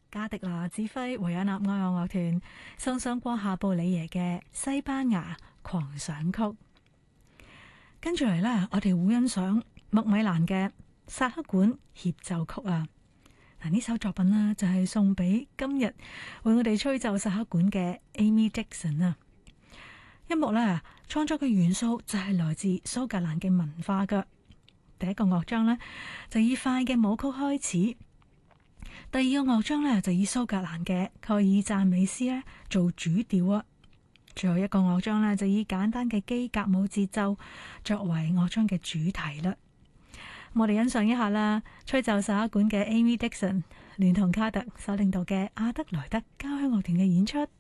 加迪拿指揮維也納愛樂樂團送上過夏布里耶嘅西班牙狂想曲。跟住嚟呢，我哋會欣賞麥米蘭嘅薩克管協奏曲啊！嗱，呢首作品呢，就係送俾今日為我哋吹奏薩克管嘅 Amy Dixon 啊！音樂呢，創作嘅元素就係來自蘇格蘭嘅文化噶。第一個樂章呢，就以快嘅舞曲開始，第二個樂章呢，就以蘇格蘭嘅蓋爾讚美詩呢做主調啊！最後一個樂章呢，就以簡單嘅基格舞節奏作為樂章嘅主題啦。我哋欣賞一下啦，吹奏薩克管嘅 Amy Dixon 聯同卡特所領導嘅阿德萊德交響樂團嘅演出。